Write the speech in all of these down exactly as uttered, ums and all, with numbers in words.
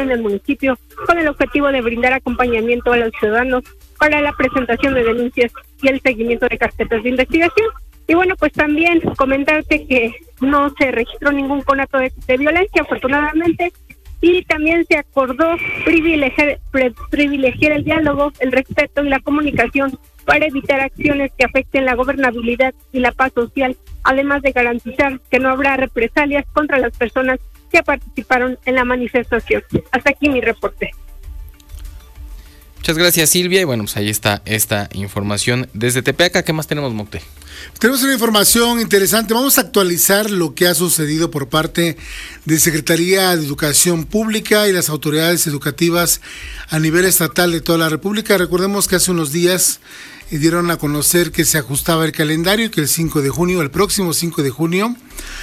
en el municipio con el objetivo de brindar acompañamiento a los ciudadanos para la presentación de denuncias y el seguimiento de carpetas de investigación. Y bueno, pues también comentarte que no se registró ningún conato de, de violencia, afortunadamente, y también se acordó privilegiar, pre, privilegiar el diálogo, el respeto y la comunicación para evitar acciones que afecten la gobernabilidad y la paz social, además de garantizar que no habrá represalias contra las personas que participaron en la manifestación. Hasta aquí mi reporte. Muchas gracias, Silvia. Y bueno, pues ahí está esta información desde Tepeaca. ¿Qué más tenemos, Mocte? Tenemos una información interesante. Vamos a actualizar lo que ha sucedido por parte de Secretaría de Educación Pública y las autoridades educativas a nivel estatal de toda la República. Recordemos que hace unos días dieron a conocer que se ajustaba el calendario y que el cinco de junio, el próximo cinco de junio,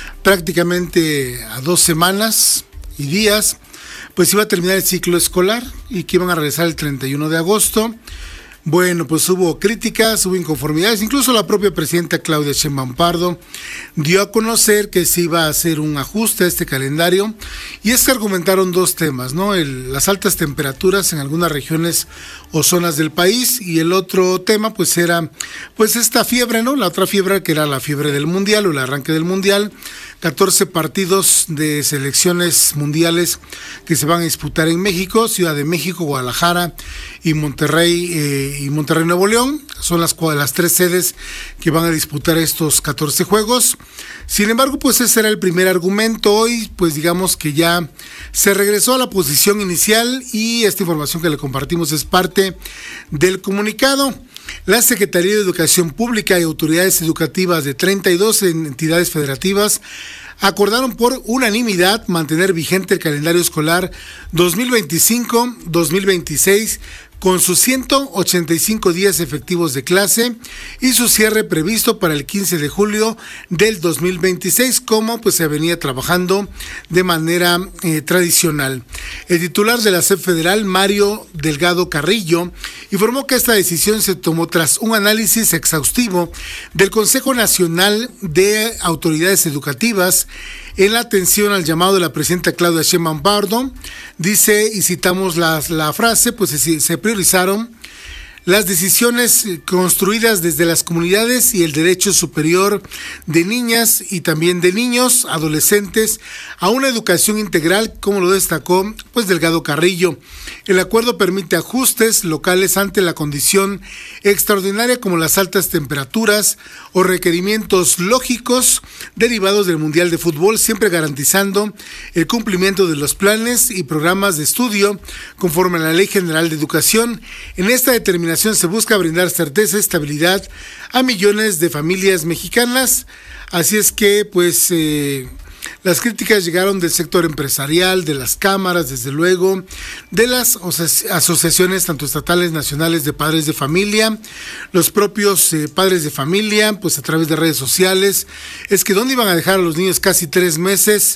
prácticamente a dos semanas y días, pues iba a terminar el ciclo escolar y que iban a regresar el treinta y uno de agosto. Bueno, pues hubo críticas, hubo inconformidades, incluso la propia presidenta Claudia Sheinbaum Pardo dio a conocer que se iba a hacer un ajuste a este calendario, y es que argumentaron dos temas, ¿no? El, las altas temperaturas en algunas regiones o zonas del país, y el otro tema pues era pues esta fiebre, ¿no? La otra fiebre que era la fiebre del mundial o el arranque del mundial. catorce partidos de selecciones mundiales que se van a disputar en México, Ciudad de México, Guadalajara y Monterrey eh, y Monterrey Nuevo León. Son las, las tres sedes que van a disputar estos catorce juegos. Sin embargo, pues ese era el primer argumento. Hoy, pues digamos que ya se regresó a la posición inicial, y esta información que le compartimos es parte del comunicado. La Secretaría de Educación Pública y autoridades educativas de treinta y dos entidades federativas acordaron por unanimidad mantener vigente el calendario escolar dos mil veinticinco dos mil veintiséis con sus ciento ochenta y cinco días efectivos de clase y su cierre previsto para el quince de julio del dos mil veintiséis, como pues se venía trabajando de manera eh, tradicional. El titular de la SEP Federal, Mario Delgado Carrillo, informó que esta decisión se tomó tras un análisis exhaustivo del Consejo Nacional de Autoridades Educativas en la atención al llamado de la presidenta Claudia Sheinbaum Pardo. Dice, y citamos la, la frase, pues se, se priorizaron las decisiones construidas desde las comunidades y el derecho superior de niñas y también de niños, adolescentes, a una educación integral, como lo destacó pues Delgado Carrillo. El acuerdo permite ajustes locales ante la condición extraordinaria como las altas temperaturas o requerimientos lógicos derivados del Mundial de Fútbol, siempre garantizando el cumplimiento de los planes y programas de estudio conforme a la Ley General de Educación. En esta determinación se busca brindar certeza y estabilidad a millones de familias mexicanas. Así es que pues eh, las críticas llegaron del sector empresarial, de las cámaras, desde luego, de las asociaciones tanto estatales, nacionales de padres de familia, los propios eh, padres de familia, pues a través de redes sociales. Es que ¿dónde iban a dejar a los niños casi tres meses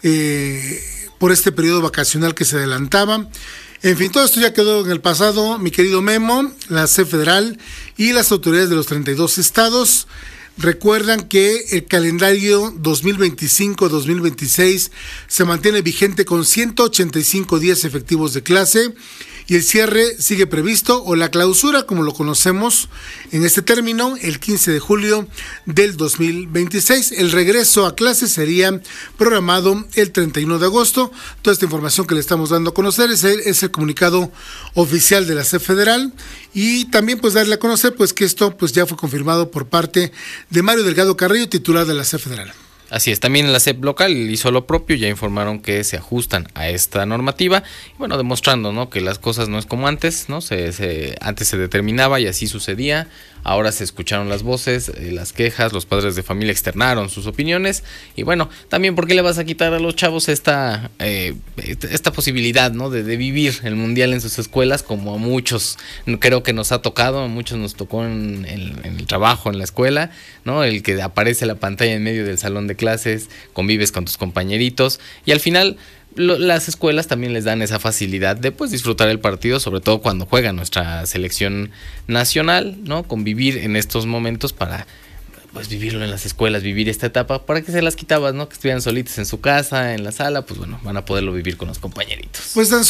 eh, por este periodo vacacional que se adelantaba? En fin, todo esto ya quedó en el pasado, mi querido Memo. La SEP Federal y las autoridades de los treinta y dos estados recuerdan que el calendario dos mil veinticinco dos mil veintiséis se mantiene vigente con ciento ochenta y cinco días efectivos de clase, y el cierre sigue previsto, o la clausura como lo conocemos en este término, el quince de julio del dos mil veintiséis. El regreso a clases sería programado el treinta y uno de agosto. Toda esta información que le estamos dando a conocer es el, es el comunicado oficial de la SEP Federal, y también pues darle a conocer pues que esto pues ya fue confirmado por parte de Mario Delgado Carrillo, titular de la SEP Federal. Así es, también la SEP local hizo lo propio, ya informaron que se ajustan a esta normativa, y bueno, demostrando, ¿no?, que las cosas no es como antes, ¿no? Se, se, antes se determinaba y así sucedía, ahora se escucharon las voces, eh, las quejas, los padres de familia externaron sus opiniones, y bueno, también ¿por qué le vas a quitar a los chavos esta eh, esta posibilidad, ¿no?, de, de vivir el mundial en sus escuelas, como a muchos creo que nos ha tocado, a muchos nos tocó en, en, en el trabajo, en la escuela, ¿no?, el que aparece la pantalla en medio del salón de clases, convives con tus compañeritos, y al final lo, las escuelas también les dan esa facilidad de pues disfrutar el partido, sobre todo cuando juega nuestra selección nacional, ¿no?, convivir en estos momentos para pues vivirlo en las escuelas, vivir esta etapa. ¿Para qué se las quitabas, no? Que estuvieran solitos en su casa, en la sala, pues bueno, van a poderlo vivir con los compañeritos. Pues tan